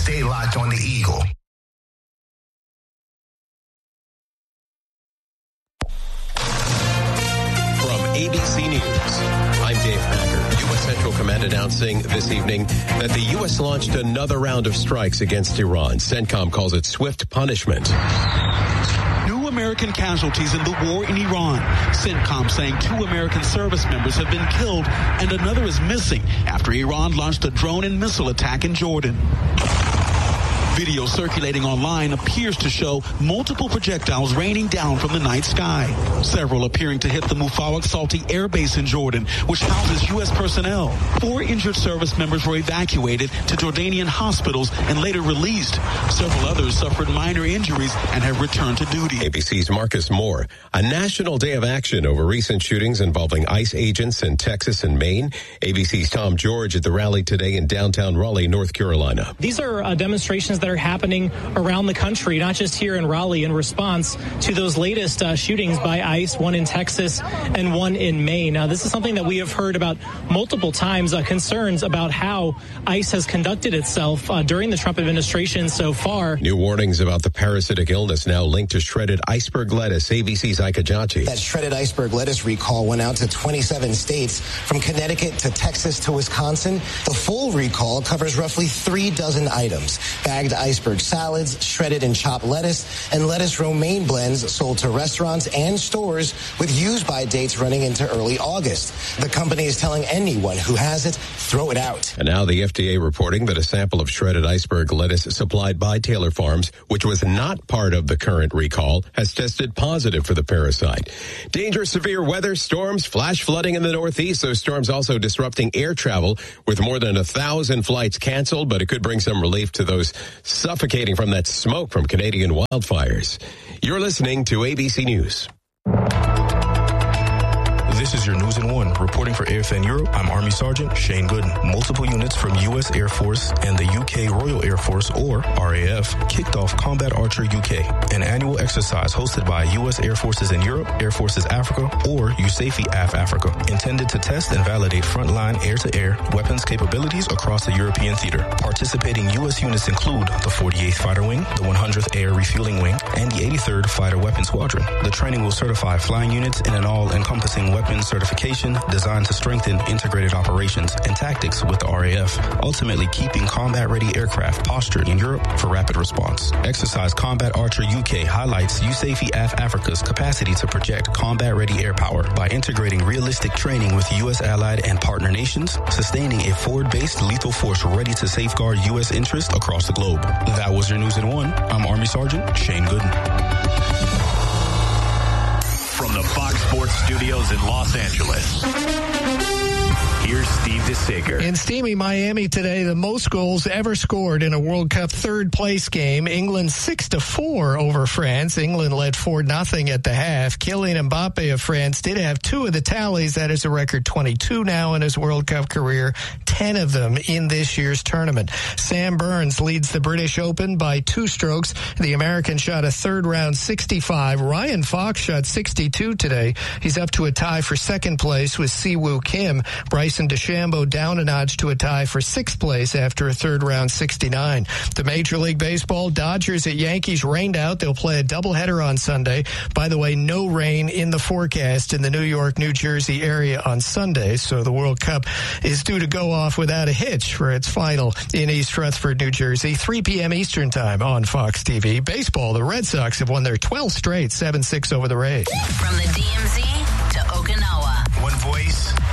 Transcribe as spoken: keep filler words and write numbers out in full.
stay locked on the Eagle. From A B C News, I'm Dave Packer. U S Central Command announcing this evening that the U S launched another round of strikes against Iran. CENTCOM calls it swift punishment. New American casualties in the war in Iran. CENTCOM saying two American service members have been killed and another is missing after Iran launched a drone and missile attack in Jordan. Video circulating online appears to show multiple projectiles raining down from the night sky, several appearing to hit the Mufawak Salti Air Base in Jordan, which houses U S personnel. Four injured service members were evacuated to Jordanian hospitals and later released. Several others suffered minor injuries and have returned to duty. A B C's Marcus Moore. A national day of action over recent shootings involving ICE agents in Texas and Maine. A B C's Tom George at the rally today in downtown Raleigh, North Carolina. These are uh, demonstrations that are happening around the country, not just here in Raleigh, in response to those latest uh, shootings by ICE, one in Texas and one in Maine. Now, this is something that we have heard about multiple times, uh, concerns about how ICE has conducted itself uh, during the Trump administration so far. New warnings about the parasitic illness now linked to shredded iceberg lettuce. A B C's Ika Jachi. That shredded iceberg lettuce recall went out to twenty-seven states, from Connecticut to Texas to Wisconsin. The full recall covers roughly three dozen items: bagged iceberg salads, shredded and chopped lettuce, and lettuce romaine blends sold to restaurants and stores with use-by dates running into early August. The company is telling anyone who has it, throw it out. And now the F D A reporting that a sample of shredded iceberg lettuce supplied by Taylor Farms, which was not part of the current recall, has tested positive for the parasite. Dangerous severe weather, storms, flash flooding in the Northeast. Those storms also disrupting air travel with more than a thousand flights canceled, but it could bring some relief to those suffocating from that smoke from Canadian wildfires. You're listening to A B C News. This is your News in One. Reporting for Airfan Europe, I'm Army Sergeant Shane Gooden. Multiple units from U S Air Force and the U K Royal Air Force, or R A F, kicked off Combat Archer U K, an annual exercise hosted by U S Air Forces in Europe, Air Forces Africa, or USAFE A F Africa, intended to test and validate frontline air-to-air weapons capabilities across the European theater. Participating U S units include the forty-eighth Fighter Wing, the one hundredth Air Refueling Wing, and the eighty-third Fighter Weapons Squadron. The training will certify flying units in an all-encompassing weapons certification designed to strengthen integrated operations and tactics with the R A F, ultimately keeping combat-ready aircraft postured in Europe for rapid response. Exercise Combat Archer U K highlights USAFE A F Africa's capacity to project combat-ready air power by integrating realistic training with U S allied and partner nations, sustaining a forward-based lethal force ready to safeguard U S interests across the globe. That was your News in One. I'm Army Sergeant Shane Gooden. From the Fox Sports Studios in Los Angeles, here's Steve DeSager. In steamy Miami today, the most goals ever scored in a World Cup third-place game. England six to four over France. England led four nothing at the half. Kylian Mbappe of France did have two of the tallies. That is a record twenty-two now in his World Cup career, ten of them in this year's tournament. Sam Burns leads the British Open by two strokes. The American shot a third-round sixty-five. Ryan Fox shot sixty-two today. He's up to a tie for second place with Siwoo Kim. Bryson DeChambeau down a notch to a tie for sixth place after a third-round sixty-nine. The Major League Baseball, Dodgers at Yankees rained out. They'll play a doubleheader on Sunday. By the way, no rain in the forecast in the New York, New Jersey area on Sunday, so the World Cup is due to go off without a hitch for its final in East Rutherford, New Jersey, three p.m. Eastern Time on Fox T V. Baseball, the Red Sox have won their twelfth straight, seven six over the Rays. From the D M Z to Okinawa. One voice,